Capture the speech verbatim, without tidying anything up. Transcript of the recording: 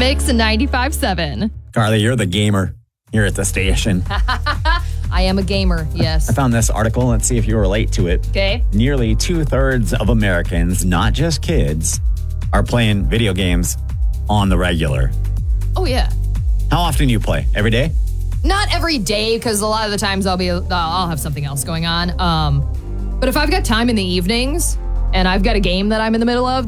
Mix ninety-five seven. Carly, you're the gamer here at the station. I am a gamer, yes. I found this article. Let's see if you relate to it. Okay. Nearly two-thirds of Americans, not just kids, are playing video games on the regular. Oh, yeah. How often do you play? Every day? Not every day, because a lot of the times I'll be uh, I'll have something else going on. Um, but if I've got time in the evenings and I've got a game that I'm in the middle of,